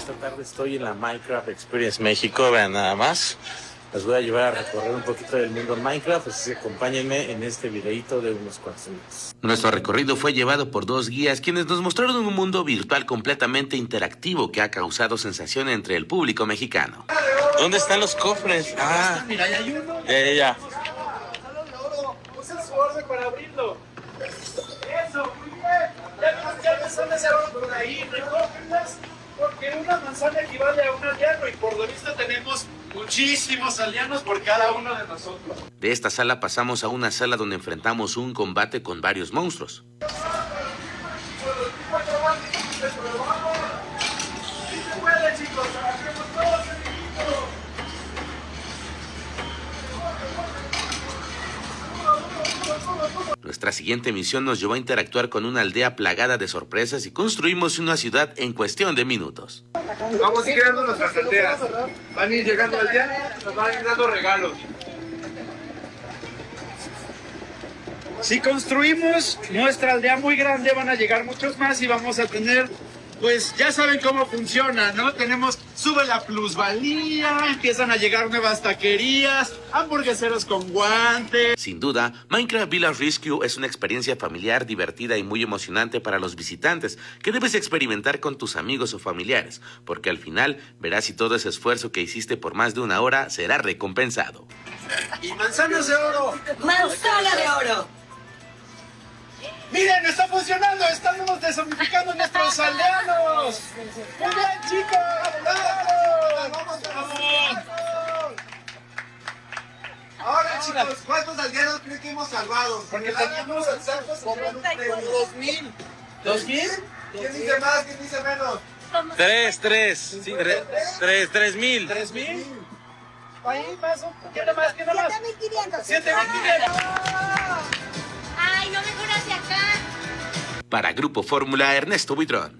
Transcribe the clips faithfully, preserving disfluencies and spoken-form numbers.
esta tarde estoy en la Minecraft Experience México, vean nada más. Les voy a llevar a recorrer un poquito del mundo Minecraft, así que acompáñenme en este videito de unos cuantos minutos. Nuestro recorrido fue llevado por dos guías quienes nos mostraron un mundo virtual completamente interactivo que ha causado sensación entre el público mexicano. ¿Dónde están los cofres? Ah, mira, ya hay uno. ya, ya, ya. Manzana de oro, usa su orden para abrirlo. Eso, muy bien. Ya no hay manzanas de oro por ahí, recógenlas, porque una manzana equivale a un aldeano y por lo visto tenemos muchísimos aldeanos por cada uno de nosotros. De esta sala pasamos a una sala donde enfrentamos un combate con varios monstruos. Nuestra siguiente misión nos llevó a interactuar con una aldea plagada de sorpresas y construimos una ciudad en cuestión de minutos. Vamos a ir creando nuestras aldeas. Van a ir llegando aldeanos, nos van a ir dando regalos. Si construimos nuestra aldea muy grande, van a llegar muchos más y vamos a tener, pues ya saben cómo funciona, ¿no? Tenemos, sube la plusvalía, empiezan a llegar nuevas taquerías, hamburgueseros con guantes. Sin duda, Minecraft Village Rescue es una experiencia familiar, divertida y muy emocionante para los visitantes que debes experimentar con tus amigos o familiares, porque al final verás si todo ese esfuerzo que hiciste por más de una hora será recompensado. Y manzanas de oro. ¡Manzana de oro! ¡Miren, está funcionando! ¡Estamos desomificando a nuestros aldeanos! ¡Muy bien, chicos! ¡Vamos! ¡Vamos! ¡Vamos! Ahora, chicos, ¿cuántos aldeanos creen que hemos salvado? Porque teníamos exactos como dos mil. ¿Dos mil? ¿Quién dice más? ¿Quién dice menos? Tres, tres, sí, tres, tres, tres mil. ¿Tres mil? Ahí más, ¿quién más? ¿Quién más? siete mil quinientos. ¡Siete mil quinientos! ¡Ay, no mejor hacia acá! Para Grupo Fórmula, Ernesto Buitrón.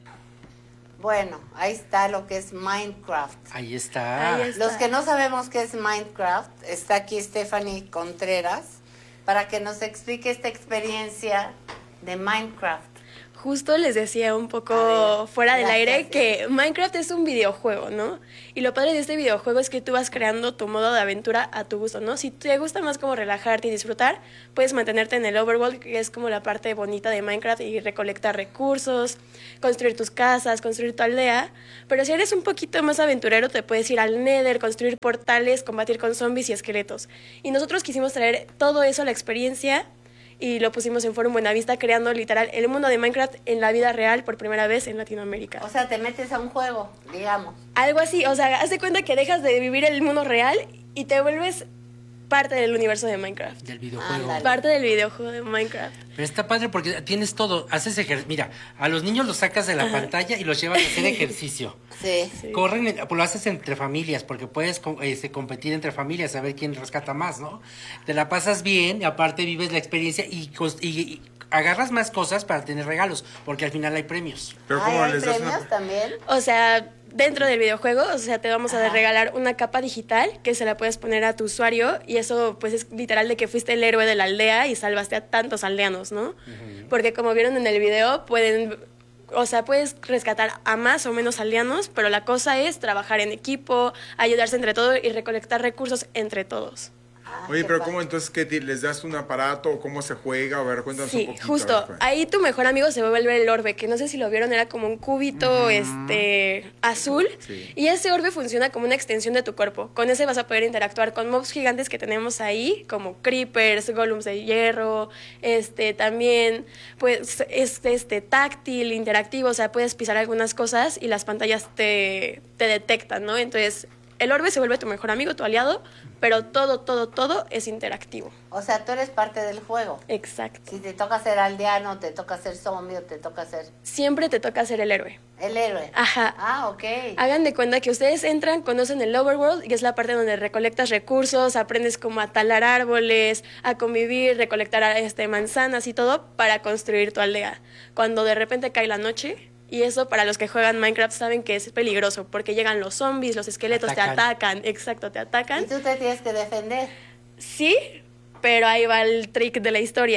Bueno, ahí está lo que es Minecraft. Ahí está. Ahí está. Los que no sabemos qué es Minecraft, está aquí Stephanie Contreras para que nos explique esta experiencia de Minecraft. Justo les decía un A poco ver, fuera del gracias, aire sí. que Minecraft es un videojuego, ¿no? Y lo padre de este videojuego es que tú vas creando tu modo de aventura a tu gusto, ¿no? Si te gusta más como relajarte y disfrutar, puedes mantenerte en el overworld, que es como la parte bonita de Minecraft, y recolectar recursos, construir tus casas, construir tu aldea. Pero si eres un poquito más aventurero, te puedes ir al Nether, construir portales, combatir con zombies y esqueletos. Y nosotros quisimos traer todo eso a la experiencia y lo pusimos en Forum Buenavista, creando literal el mundo de Minecraft en la vida real por primera vez en Latinoamérica. O sea, te metes a un juego, digamos. Algo así, o sea, haz de cuenta que dejas de vivir el mundo real y te vuelves parte del universo de Minecraft. Del videojuego. Ándale. Parte del videojuego de Minecraft. Pero está padre porque tienes todo, haces ejercicio. Mira, a los niños los sacas de la pantalla y los llevas a hacer ejercicio. Sí. Sí. Corren, en- pues lo haces entre familias, porque puedes co- este, competir entre familias, a ver quién rescata más, ¿no? Te la pasas bien, y aparte vives la experiencia y, cos- y- y agarras más cosas para tener regalos, porque al final hay premios. Pero Ay, ¿cómo ¿hay les das premios una... también? O sea, dentro del videojuego, o sea, te vamos a Ajá. regalar una capa digital que se la puedes poner a tu usuario y eso pues es literal de que fuiste el héroe de la aldea y salvaste a tantos aldeanos, ¿no? Porque como vieron en el video, pueden, o sea, puedes rescatar a más o menos aldeanos, pero la cosa es trabajar en equipo, ayudarse entre todos y recolectar recursos entre todos. Ah, Oye, qué pero padre. ¿cómo entonces que les das un aparato o cómo se juega? A ver, cuéntanos un Sí, poquito. justo. a ver, pues. Ahí tu mejor amigo se vuelve el orbe, que no sé si lo vieron, era como un cúbito este azul. Sí. Y ese orbe funciona como una extensión de tu cuerpo. Con ese vas a poder interactuar con mobs gigantes que tenemos ahí, como creepers, golems de hierro, este también pues es este táctil, interactivo, o sea, puedes pisar algunas cosas y las pantallas te, te detectan, ¿no? Entonces, el orbe se vuelve tu mejor amigo, tu aliado, pero todo, todo, todo es interactivo. O sea, tú eres parte del juego. Exacto. Si te toca ser aldeano, te toca ser zombie o te toca ser Siempre te toca ser el héroe. el héroe. Ajá. Ah, ok. Hagan de cuenta que ustedes entran, conocen el overworld, que es la parte donde recolectas recursos, aprendes como a talar árboles, a convivir, recolectar este, manzanas y todo para construir tu aldea. Cuando de repente cae la noche, y eso para los que juegan Minecraft saben que es peligroso, porque llegan los zombies, los esqueletos, Atacan. te atacan, exacto, te Y atacan. tú te tienes que defender. Sí, pero ahí va el trick de la historia.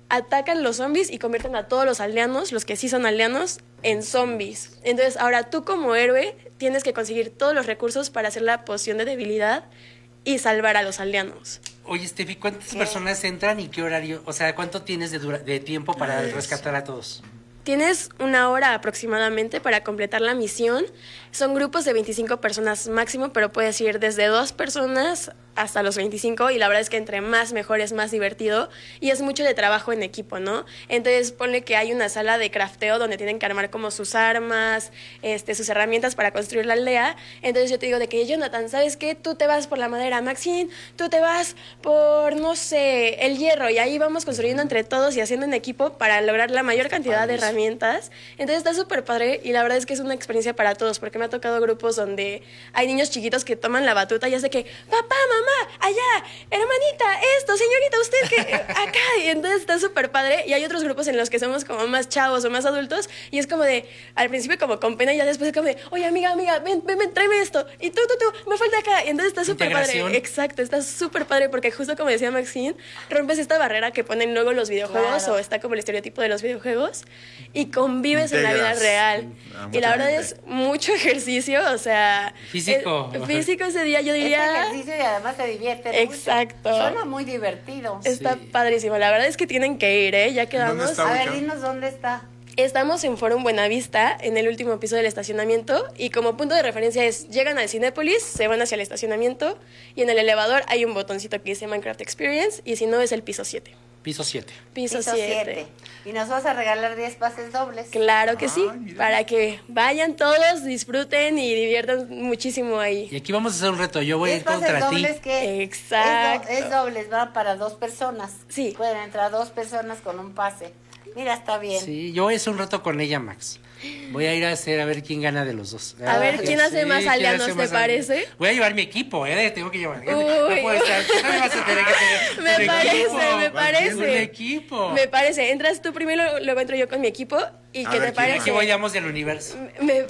atacan los zombies y convierten a todos los aldeanos, los que sí son aldeanos, en zombies. Entonces, ahora tú como héroe tienes que conseguir todos los recursos para hacer la poción de debilidad y salvar a los aldeanos. Oye, Steffi, ¿cuántas personas entran y qué horario? O sea, ¿cuánto tienes de, dura- de tiempo para rescatar a todos? Tienes una hora aproximadamente para completar la misión. Son grupos de veinticinco personas máximo, pero puedes ir desde dos personas hasta los veinticinco, y la verdad es que entre más mejor es más divertido y es mucho de trabajo en equipo, ¿no? Entonces ponle que hay una sala de crafteo donde tienen que armar como sus armas, este, sus herramientas para construir la aldea. Entonces yo te digo de que, Jonathan, ¿sabes qué? Tú te vas por la madera, Maxine, tú te vas por, no sé, el hierro, y ahí vamos construyendo entre todos y haciendo en equipo para lograr la mayor cantidad de herramientas. Entonces está súper padre y la verdad es que es una experiencia para todos, porque me ha tocado grupos donde hay niños chiquitos que toman la batuta y es de que, papá, mamá, allá, hermanita, esto, señorita, usted que acá, y entonces está súper padre. Y hay otros grupos en los que somos como más chavos o más adultos y es como de, al principio como con pena y ya después es como de, oye, amiga, amiga, ven, ven, ven, tráeme esto, y tú, tú, tú, me falta acá, y entonces está súper padre. Exacto, está súper padre porque justo como decía Maxine, rompes esta barrera que ponen luego los videojuegos, claro, o está como el estereotipo de los videojuegos y convives Integras. en la vida real. Ah, y la verdad gente. es mucho ejercicio, o sea, físico. El, físico ese día yo diría. Es ejercicio y además te divierte. Exacto. Mucho. Suena muy divertido. Está sí. padrísimo. La verdad es que tienen que ir, ¿eh? Ya quedamos. A ver, dinos dónde está. Estamos en Forum Buenavista, en el último piso del estacionamiento, y como punto de referencia es, llegan al Cinépolis, se van hacia el estacionamiento, y en el elevador hay un botoncito que dice Minecraft Experience, y si no es el piso siete. Piso siete. Piso siete. Y nos vas a regalar diez pases dobles. Claro que sí, Ay, para que vayan todos, disfruten y diviertan muchísimo ahí. Y aquí vamos a hacer un reto, yo voy a ir contra ti. Que Exacto. Es, do, es dobles, va para dos personas. Sí. Pueden entrar dos personas con un pase. Mira, está bien. Sí, yo voy a hacer un reto con ella, Max. Voy a ir a hacer a ver quién gana de los dos. A, a ver quién hace sí, más aldeanos, ¿te parece? Aldeanos. Voy a llevar mi equipo, ¿eh? Tengo que llevar. Uy. No puede estar. No me vas a tener que tener. Me parece, equipo. me parece. Un equipo. Me parece. Entras tú primero, luego entro yo con mi equipo. ¿Y a qué ver, te parece? Que vayamos del universo. Me...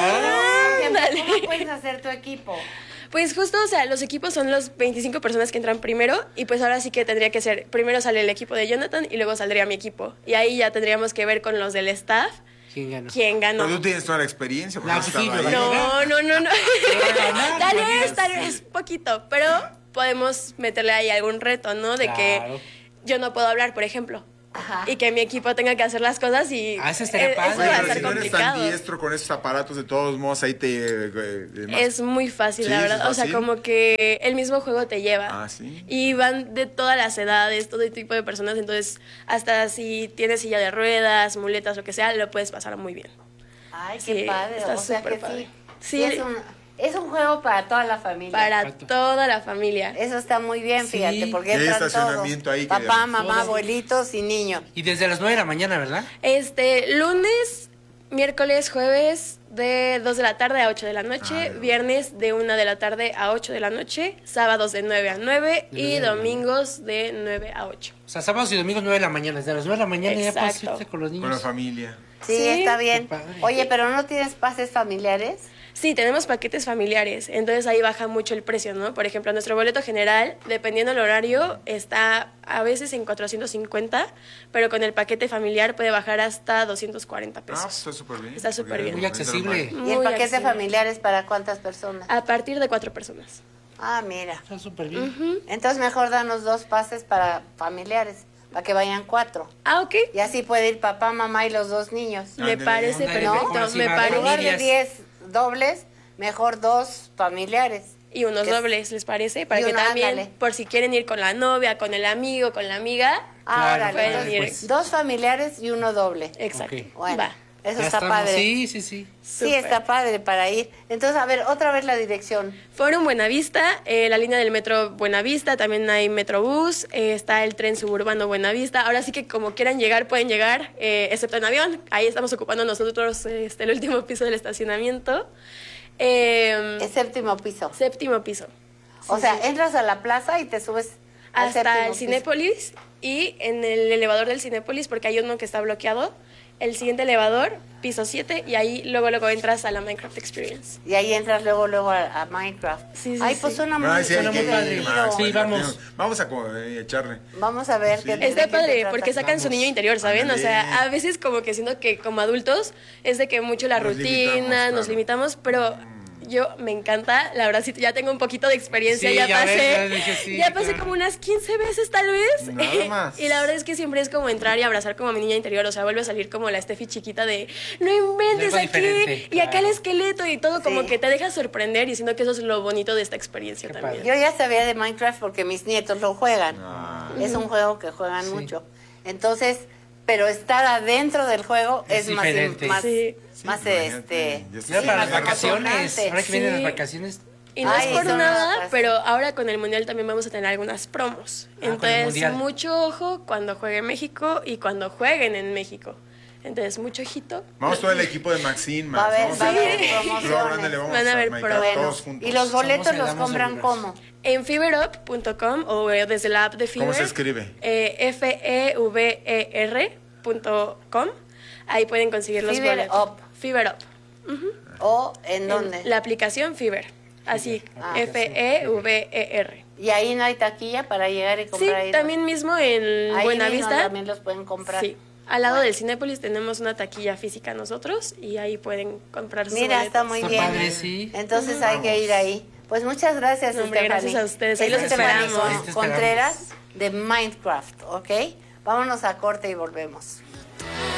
Ah, ¿Cómo puedes hacer tu equipo? Pues justo, o sea, los equipos son los veinticinco personas que entran primero y pues ahora sí que tendría que ser, primero sale el equipo de Jonathan y luego saldría mi equipo. Y ahí ya tendríamos que ver con los del staff. ¿Quién ganó? ¿Quién ganó? Pero tú tienes toda la experiencia. No, sí, no, no, no, no, no. Tal vez, tal vez, poquito, pero podemos meterle ahí algún reto, ¿no? De claro. que yo no puedo hablar, por ejemplo. Ajá. Y que mi equipo tenga que hacer las cosas y ah, eso, estaría padre. eso va a Oye, estar si no eres complicado. tan diestro con esos aparatos, de todos modos ahí te eh, es muy fácil, ¿Sí? la verdad. ¿Es fácil? O sea, como que el mismo juego te lleva. Ah, ¿sí? Y van de todas las edades, todo tipo de personas, entonces hasta si tienes silla de ruedas, muletas, lo que sea, lo puedes pasar muy bien. Ay, sí, qué padre. Está o sea súper que padre. sí. Sí, sí es un Es un juego para toda la familia. Para toda la familia. Eso está muy bien, Sí. fíjate, porque ¿Qué entran estacionamiento todos. ahí que Papá, digamos? mamá, Todos. abuelitos y niños. Y desde las nueve de la mañana, ¿verdad? Este, lunes, miércoles, jueves de dos de la tarde a ocho de la noche, Ah, viernes de una de la tarde a ocho de la noche, sábados de nueve a nueve De y nueve a nueve. domingos de nueve a ocho. O sea, sábados y domingos nueve de la mañana. Desde las nueve de la mañana ya puedes Exacto. irte con los Con la niños. familia. Sí, Sí. está bien. Qué padre. Oye, pero ¿no tienes pases familiares? Sí, tenemos paquetes familiares, entonces ahí baja mucho el precio, ¿no? Por ejemplo, nuestro boleto general, dependiendo del horario, está a veces en cuatrocientos cincuenta, pero con el paquete familiar puede bajar hasta doscientos cuarenta Ah, pues pesos. está súper bien. Está súper bien. Muy accesible. ¿Y el Muy paquete accesible. familiar es para cuántas personas? A partir de cuatro personas. Ah, mira. Está súper bien. Ujú. Entonces mejor danos dos pases para familiares, para que vayan cuatro. Ah, ok. Y así puede ir papá, mamá y los dos niños. Me Ándale. parece Ándale, perfecto. ¿no? Así Me va, En parece. lugar de familias. diez dobles, mejor dos familiares. Y unos Que es- dobles, ¿les parece? Para Y que uno, también, ándale. por si quieren ir con la novia, con el amigo, con la amiga. Ah, Claro, órale, pueden entonces, ir. pues. dos familiares y uno doble. Exacto. Ok. Bueno, Va. eso Ya está estamos. padre. Sí, sí, sí. Sí, Súper. está padre para ir. Entonces, a ver, otra vez la dirección. Forum Buenavista, eh, la línea del metro Buenavista, también hay Metrobús, eh, está el tren suburbano Buenavista. Ahora sí que como quieran llegar, pueden llegar, eh, excepto en avión. Ahí estamos ocupando nosotros eh, este, el último piso del estacionamiento. Eh, El séptimo piso. séptimo piso. O Sí, sea, sí. entras a la plaza y te subes al Hasta séptimo el piso. Cinépolis y en el elevador del Cinépolis, porque hay uno que está bloqueado, el siguiente elevador, piso siete, y ahí luego luego entras a la Minecraft Experience. Y ahí entras luego luego a, a Minecraft. Sí, sí, Ay, pues sí. suena muy, Ay, sí, hay suena que muy ir, divertido. Max, Sí, muy vamos. divertido. Vamos a co- eh, echarle. Vamos a ver Sí. qué Está de qué padre, se porque trata. sacan su Vamos. niño interior, ¿saben? O sea, Ándale. a veces como que siento que como adultos es de que mucho la Nos rutina, limitamos, nos claro. limitamos, pero yo me encanta, la verdad sí, ya tengo un poquito de experiencia, Sí, ya, ya pasé, ves, ya dije sí, ya pasé claro. como unas quince veces tal vez. Nada más. Y la verdad es que siempre es como entrar y abrazar como a mi niña interior, o sea, vuelve a salir como la Steffi chiquita de, no inventes Algo aquí, diferente, y acá el claro. esqueleto y todo, como Sí. que te deja sorprender y siento que eso es lo bonito de esta experiencia Qué también. Yo ya sabía de Minecraft porque mis nietos lo juegan. Es un juego que juegan Sí. mucho. Entonces, pero estar adentro del juego Es es, más, diferente. más, Sí. más imagínate, este. yo Ya Sí, para las más vacaciones, emocionante. ahora que vienen Sí. las vacaciones. Y no Ay, es por son nada, unas- pero ahora con el Mundial también vamos a tener algunas promos. Ah, con el Entonces, Mundial. mucho ojo cuando juegue México y cuando jueguen en México. Entonces, mucho ojito. Vamos todo el equipo de Maxine, Max. Va a haber- Vamos va a todos. haber promociones. Flor, ándale, vamos Van a haber Minecraft pro- todos Bueno, juntos. y los boletos Somos los el Damos de compran Libros. ¿cómo? En fiberup punto com o eh, desde la app de Fiverr. ¿Cómo se escribe? Eh, F E V E R punto com. Ahí pueden conseguir los Fiverr boletos. Up. Fiberup. ¿O en dónde? La aplicación Fiverr. Así, Ah, F E V E R. Y ahí no hay taquilla para llegar y Sí, comprar ahí. también mismo en ahí Buenavista. mismo también los pueden comprar. Sí. Al lado Bueno. del Cinépolis tenemos una taquilla física nosotros y ahí pueden comprar sus Mira, boletos. está muy Está bien. padre, sí. Entonces hay que ir ahí. Pues muchas gracias, No, hombre, Stephanie. gracias a ustedes. Ahí los Es Stephanie esperamos. Con- Ahí te esperamos. Contreras de Minecraft, ¿ok? Vámonos a corte y volvemos.